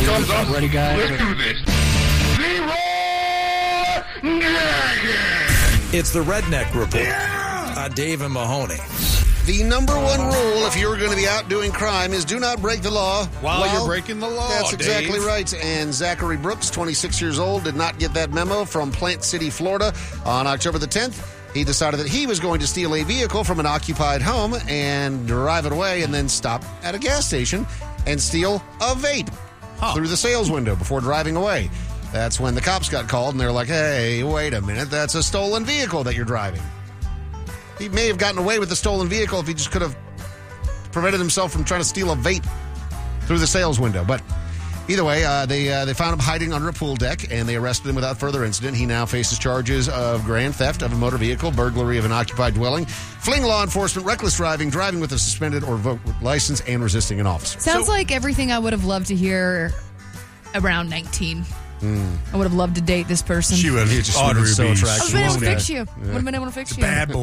Thumbs up. Ready, guys? Let's do this. It's the Redneck Report on Dave and Mahoney. The number one rule if you're going to be out doing crime is do not break the law While you're breaking the law, That's exactly Dave. right. And Zachary Brooks, 26 years old, did not get that memo from Plant City, Florida. On October the 10th, he decided that he was going to steal a vehicle from an occupied home and drive it away and then stop at a gas station and steal a vape through the sales window before driving away. That's when the cops got called, and they're like, hey, wait a minute, that's a stolen vehicle that you're driving. He may have gotten away with the stolen vehicle if he just could have prevented himself from trying to steal a vape through the sales window. But either way, they found him hiding under a pool deck, and they arrested him without further incident. He now faces charges of grand theft of a motor vehicle, burglary of an occupied dwelling, fleeing law enforcement, reckless driving, driving with a suspended or revoked license, and resisting an officer. Sounds like everything I would have loved to hear around 19. I would have loved to date this person. She would have Just would have been so attractive. I would have been able to fix you. Would have been able to fix you. Bad boy.